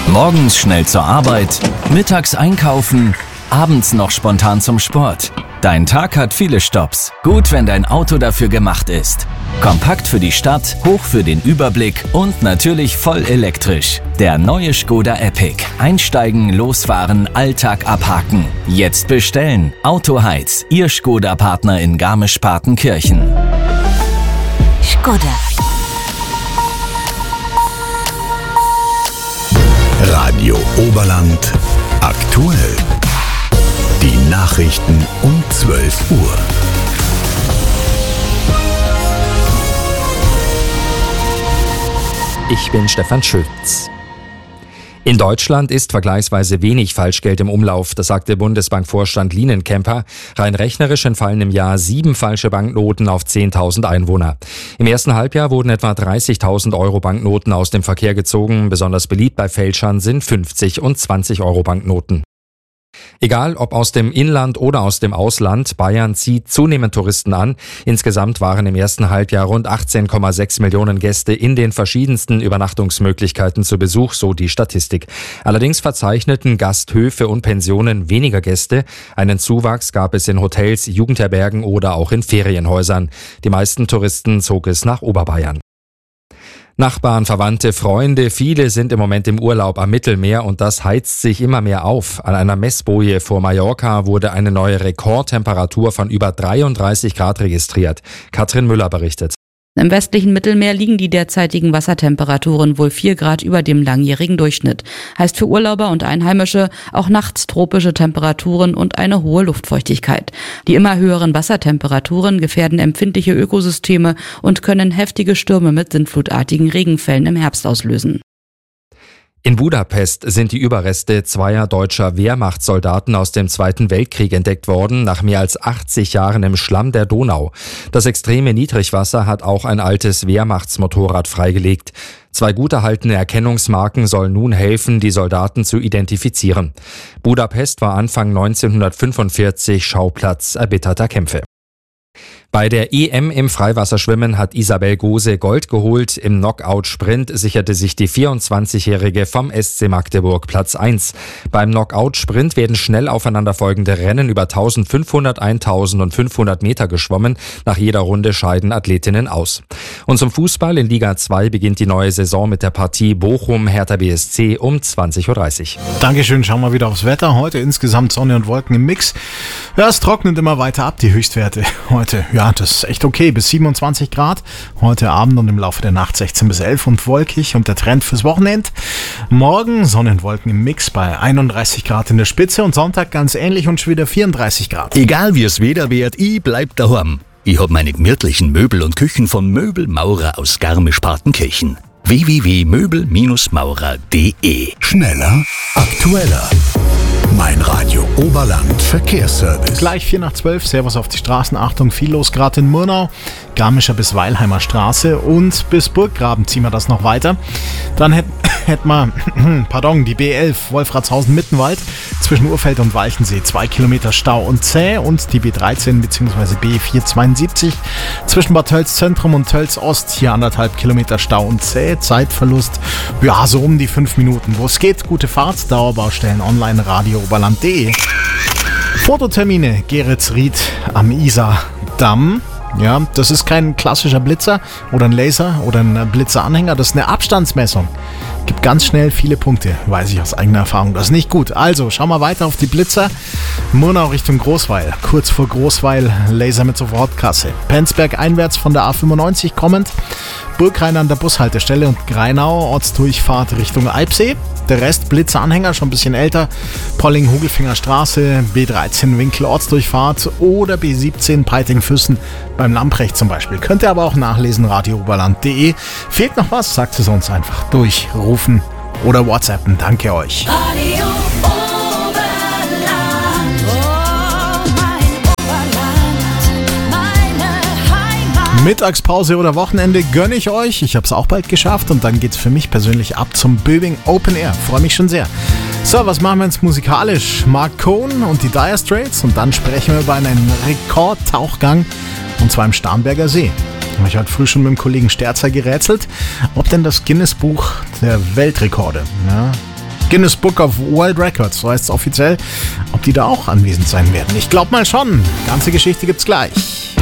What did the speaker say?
Morgens schnell zur Arbeit, mittags einkaufen, abends noch spontan zum Sport. Dein Tag hat viele Stopps. Gut, wenn dein Auto dafür gemacht ist. Kompakt für die Stadt, hoch für den Überblick und natürlich voll elektrisch. Der neue Škoda Epiq. Einsteigen, losfahren, Alltag abhaken. Jetzt bestellen. Autoheiz, Ihr Škoda-Partner in Garmisch-Partenkirchen. Škoda. Radio Oberland aktuell. Die Nachrichten um 12 Uhr. Ich bin Stefan Schütz. In Deutschland ist vergleichsweise wenig Falschgeld im Umlauf, das sagte Bundesbankvorstand Lienenkemper. Rein rechnerisch entfallen im Jahr 7 falsche Banknoten auf 10.000 Einwohner. Im ersten Halbjahr wurden etwa 30.000 Euro Banknoten aus dem Verkehr gezogen. Besonders beliebt bei Fälschern sind 50 und 20 Euro Banknoten. Egal ob aus dem Inland oder aus dem Ausland, Bayern zieht zunehmend Touristen an. Insgesamt waren im ersten Halbjahr rund 18,6 Millionen Gäste in den verschiedensten Übernachtungsmöglichkeiten zu Besuch, so die Statistik. Allerdings verzeichneten Gasthöfe und Pensionen weniger Gäste. Einen Zuwachs gab es in Hotels, Jugendherbergen oder auch in Ferienhäusern. Die meisten Touristen zog es nach Oberbayern. Nachbarn, Verwandte, Freunde, viele sind im Moment im Urlaub am Mittelmeer und das heizt sich immer mehr auf. An einer Messboje vor Mallorca wurde eine neue Rekordtemperatur von über 33 Grad registriert. Katrin Müller berichtet. Im westlichen Mittelmeer liegen die derzeitigen Wassertemperaturen wohl 4 Grad über dem langjährigen Durchschnitt. Heißt für Urlauber und Einheimische auch nachts tropische Temperaturen und eine hohe Luftfeuchtigkeit. Die immer höheren Wassertemperaturen gefährden empfindliche Ökosysteme und können heftige Stürme mit sintflutartigen Regenfällen im Herbst auslösen. In Budapest sind die Überreste zweier deutscher Wehrmachtssoldaten aus dem Zweiten Weltkrieg entdeckt worden, nach mehr als 80 Jahren im Schlamm der Donau. Das extreme Niedrigwasser hat auch ein altes Wehrmachtsmotorrad freigelegt. 2 gut erhaltene Erkennungsmarken sollen nun helfen, die Soldaten zu identifizieren. Budapest war Anfang 1945 Schauplatz erbitterter Kämpfe. Bei der EM im Freiwasserschwimmen hat Isabel Gose Gold geholt. Im Knockout-Sprint sicherte sich die 24-Jährige vom SC Magdeburg Platz 1. Beim Knockout-Sprint werden schnell aufeinanderfolgende Rennen über 1500, 1000 und 500 Meter geschwommen. Nach jeder Runde scheiden Athletinnen aus. Und zum Fußball in Liga 2 beginnt die neue Saison mit der Partie Bochum-Hertha BSC um 20.30 Uhr. Dankeschön, schauen wir wieder aufs Wetter. Heute insgesamt Sonne und Wolken im Mix. Ja, es trocknet immer weiter ab, die Höchstwerte heute. Ja, das ist echt okay, bis 27 Grad. Heute Abend und im Laufe der Nacht 16 bis 11 und wolkig und der Trend fürs Wochenende. Morgen Sonne und Wolken im Mix bei 31 Grad in der Spitze und Sonntag ganz ähnlich und schon wieder 34 Grad. Egal wie es Wetter wird, ich bleib daheim. Ich hab meine gemütlichen Möbel und Küchen von Möbelmaurer aus Garmisch-Partenkirchen. www.möbelmaurer.de. Schneller, aktueller. Mein Radio Oberland Verkehrsservice. Gleich 4:12, Servus auf die Straßen. Achtung, viel los gerade in Murnau. Garmischer bis Weilheimer Straße und bis Burggraben ziehen wir das noch weiter. Dann hätten wir, die B11 Wolfratshausen-Mittenwald zwischen Urfeld und Walchensee. 2 Kilometer Stau und zäh und die B13 bzw. B472 zwischen Bad Tölz Zentrum und Tölz Ost. Hier 1,5 Kilometer Stau und zäh. Zeitverlust, ja, so um die 5 Minuten. Wo es geht, gute Fahrt, Dauerbaustellen online, radiooberland.de. Fototermine, Geretsried am Isardamm. Ja, das ist kein klassischer Blitzer oder ein Laser oder ein Blitzeranhänger, das ist eine Abstandsmessung. Gibt ganz schnell viele Punkte, weiß ich aus eigener Erfahrung. Das ist nicht gut. Also, schauen wir weiter auf die Blitzer. Murnau Richtung Großweil. Kurz vor Großweil, Laser mit Sofortkasse. Penzberg einwärts von der A95 kommend. Burgrein an der Bushaltestelle und Greinau, Ortsdurchfahrt Richtung Alpsee. Der Rest Blitzeranhänger, schon ein bisschen älter. Polling-Hugelfinger Straße, B13 Winkel Ortsdurchfahrt oder B17 Peiting-Füssen beim Lamprecht zum Beispiel. Könnt ihr aber auch nachlesen, radiooberland.de. Fehlt noch was? Sagt es uns einfach. Durchrufen oder WhatsAppen. Danke euch. Radio Oberland, oh mein Oberland, meine Heimat. Mittagspause oder Wochenende gönne ich euch. Ich habe es auch bald geschafft und dann geht's für mich persönlich ab zum Böbing Open Air. Freue mich schon sehr. So, was machen wir jetzt musikalisch? Mark Cohn und die Dire Straits und dann sprechen wir über einen Rekordtauchgang und zwar im Starnberger See. Ich habe heute früh schon mit dem Kollegen Sterzer gerätselt, ob denn das Guinness-Buch der Weltrekorde Guinness Book of World Records, so heißt es offiziell. Ob die da auch anwesend sein werden? Ich glaube mal schon. Ganze Geschichte gibt's gleich.